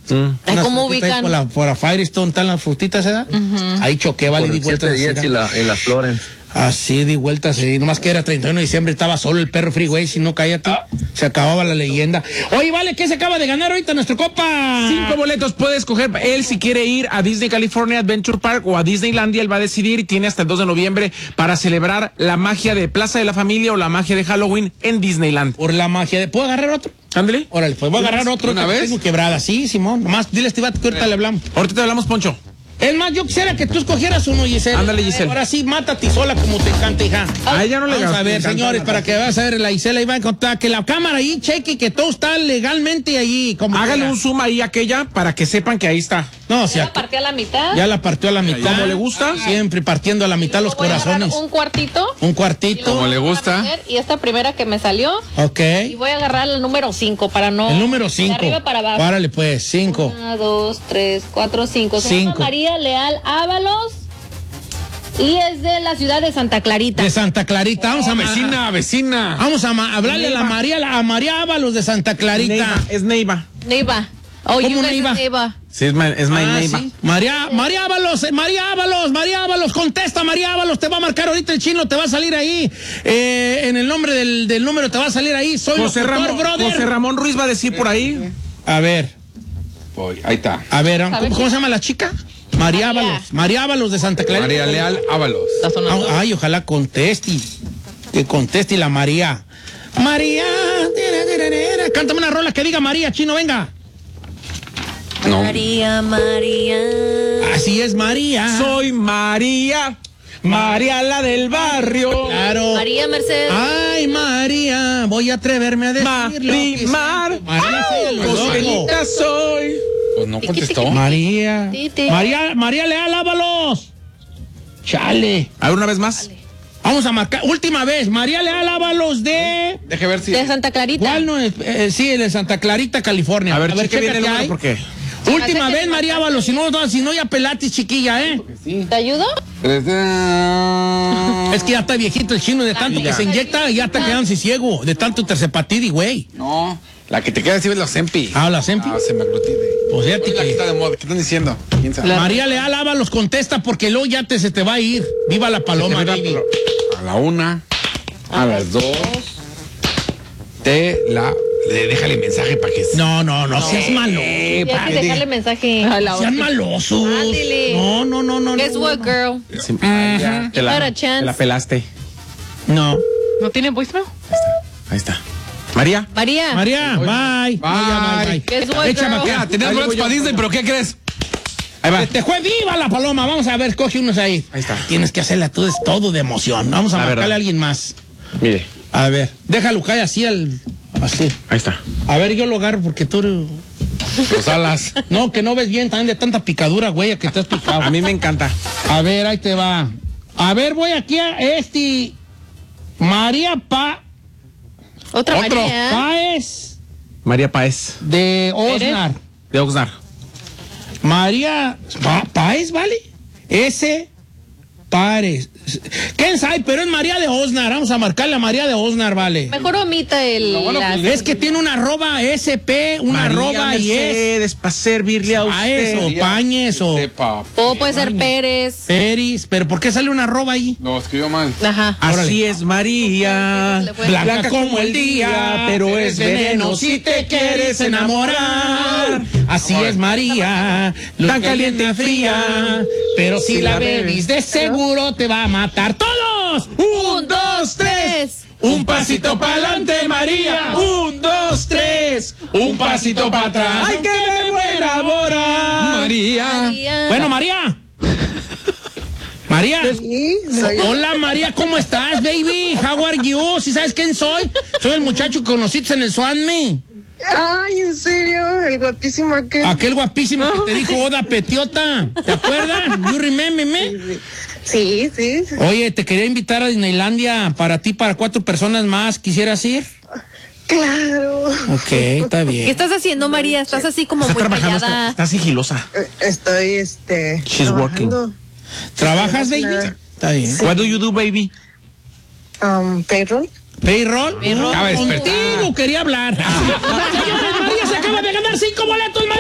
¿Cómo ubican? Por la Firestone están las frutitas, ¿verdad? Ahí choqué, vale, di vueltas. En las flores. Así di vueltas, nomás que era 31 de diciembre, estaba solo el perro freeway, si no, cállate, se acababa la leyenda. Oye, vale, ¿qué se acaba de ganar ahorita nuestro copa? 5 boletos, puede escoger él si quiere ir a Disney California Adventure Park o a Disneylandia, él va a decidir y tiene hasta el 2 de noviembre para celebrar la magia de Plaza de la Familia o la magia de Halloween en Disneyland. Por la magia de... ¿Puedo agarrar otro? Ándale. Órale, pues voy a agarrar otro. ¿Una vez? Tengo quebrada, sí, Simón. Nomás dile a este vato que ahorita le hablamos. Ahorita te hablamos, Poncho. Es más, yo quisiera que tú escogieras uno, Giselle. Ándale, Giselle. Ahora sí, mátate sola como te encanta, hija. A ella no le Vamos a ver, señores, para que veas a ver, la Gisela ahí va a encontrar que la cámara ahí cheque que todo está legalmente ahí. Hágale un zoom ahí a aquella para que sepan que ahí está. No, ¿Ya la partió a la mitad? Ya la partió a la mitad. ¿Cómo le gusta? Siempre partiendo a la mitad los Voy a agarrar corazones. un cuartito. Un cuartito. Como le gusta. Y esta primera que me salió. Ok. Y voy a agarrar el número 5 para no... El número 5. De arriba para abajo. Párale pues, 5. 1, 2, 3, 4, 5. Se llama María Leal Ábalos. Y es de la ciudad de Santa Clarita. De Santa Clarita. Vamos Vecina. Vamos a hablarle a María Ábalos de Santa Clarita. Neiva, es Neiva. Neiva. Oh, ¿Cómo Neiva? Neiva. Sí, es my Neiva. Sí. María Ábalos, contesta, María Ábalos, te va a marcar ahorita el chino, te va a salir ahí, en el nombre del número te va a salir ahí, soy José Ramón Ruiz va a decir por ahí. A ver. Ahí está. A ver, ¿cómo se llama la chica? María Ábalos de Santa Clarita. María Leal Ábalos. Ay, ojalá conteste. Que conteste la María. María. Cántame una rola que diga María, chino, venga. No. María. Así es, María. Soy María la del barrio. Claro. María Mercedes. Ay, María, voy a atreverme a decirlo. Marimar. María, soy. Pues no contestó. María. Tite. María Leal Ábalos. Chale. A ver, una vez más. Vamos a marcar. Última vez. María Leal Ábalos de... Deje ver si... De Santa Clarita. ¿Cuál no es? Sí, de Santa Clarita, California. A ver, cheque bien chécate el número, ahí. ¿por qué? Última vez, María Ábalos. Si no ya pelatis, chiquilla, ¿eh? ¿Te ayudo? Es que ya está viejito el chino. De tanto que se inyecta, ya está quedándose ciego. De tanto tercepatidi, güey. No, la que te queda así es la Sempi. Ah, la Sempi. Se me aglutine. Pues ya Es la que está de moda. ¿Qué están diciendo? ¿Quién sabe? María Leal Ábalos contesta porque luego ya se te va a ir. Viva la paloma, baby. A la 1, a las 2. Déjale mensaje para que... No, seas malo. Tienes que dejarle mensaje. Sean malosos. Ándele. No. Guess what, girl? Te Not a chance. la pelaste. No. ¿No tiene voicemail? Ahí está. María. María. Bye. Bye. Guess what, Échame girl? acá. Tenemos boletos para Disney, pero ¿qué crees? Ahí va. Te fue viva la paloma. Vamos a ver, coge unos ahí. Ahí está. Tienes que hacerla tú, es todo de emoción. Vamos a marcarle a alguien más. Mire. A ver, déjalo caer así así. Ahí está. A ver, yo lo agarro porque tú... Los alas. No, que no ves bien también de tanta picadura, güey, que te has picado. A mí me encanta. A ver, ahí te va. A ver, voy aquí a María Otra María. Páez María Páez. de Osnar. De Oxnard. María Páez, ¿vale? Páez. ¿Quién sabe? Pero es María de Osnar. Vamos a marcarle a María de Osnar, ¿vale? Mejor omita Es que tiene una arroba SP, una arroba y es... para servirle a usted. Eso, Pañes o O puede ser Pérez. Peris. ¿Pero por qué sale una arroba ahí? No, escribió mal. Ajá. Así es María, Blanca como el día, pero es veneno si te quieres enamorar. Así es María, tan caliente y fría, pero si la bebis de seguro te va a matar. ¡Todos! 1, 2, 3. Un pasito para adelante, María. 1, 2, 3. Un pasito para atrás. ¡Ay, que me muera, Bora! María. Bueno, María. María. Hola, María, ¿cómo estás, baby? How are you? ¿Sí sabes quién soy? Soy el muchacho que conociste en el Swanme. Ay, ¿en serio? El guapísimo aquel. Aquel guapísimo que te dijo Oda Petiota. ¿Te acuerdas? You remember me? Sí. Oye, te quería invitar a Disneylandia para ti, para 4 personas más. ¿Quisieras ir? Claro. Ok, está bien. ¿Qué estás haciendo, María? Estás así como Está muy trabajando, callada. está sigilosa. Estoy, She's working. trabajando. ¿Trabajas, baby? Está bien. What do you do, baby? Payroll. ¿Payroll? Acaba de despertar. Contigo quería hablar. Señores, María se acaba de ganar 5 boletos más.